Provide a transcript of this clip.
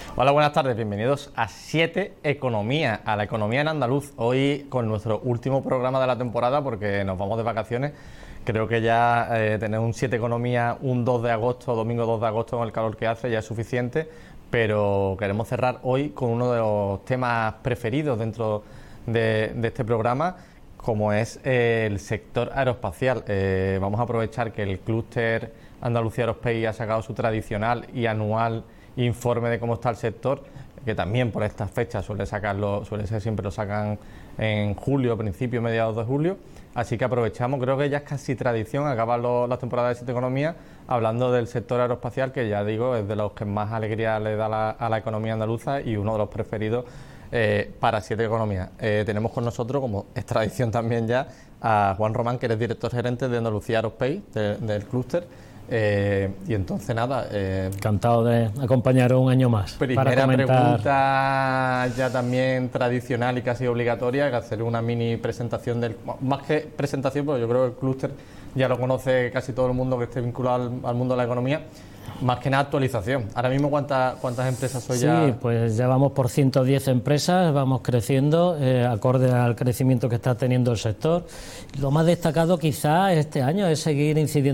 Hola, buenas tardes, bienvenidos a 7 Economía, a la economía en andaluz. Hoy con nuestro último programa de la temporada porque nos vamos de vacaciones. Creo que ya tener un 7 Economía un 2 de agosto, domingo 2 de agosto con el calor que hace ya es suficiente, pero queremos cerrar hoy con uno de los temas preferidos dentro de este programa, como es el sector aeroespacial. Vamos a aprovechar que el clúster Andalucía Aerospace ha sacado su tradicional y anual informe de cómo está el sector, que también por estas fechas suele ser siempre lo sacan en julio, principios, mediados de julio. Así que aprovechamos, creo que ya es casi tradición acabar las temporadas de 7 Economía hablando del sector aeroespacial, que ya digo es de los que más alegría le da a la economía andaluza y uno de los preferidos para 7 Economía. Tenemos con nosotros, como es tradición también ya, a Juan Román, que eres director gerente de Andalucía Aerospace, del clúster. Y entonces nada, encantado de acompañaros un año más. Primera pregunta ya también tradicional y casi obligatoria, que hacer una mini presentación más que presentación, porque yo creo que el clúster ya lo conoce casi todo el mundo que esté vinculado al mundo de la economía. Más que nada actualización. Ahora mismo, ¿cuántas empresas sois ya? Sí, pues ya vamos por 110 empresas, vamos creciendo, acorde al crecimiento que está teniendo el sector. Lo más destacado quizás este año es seguir incidiendo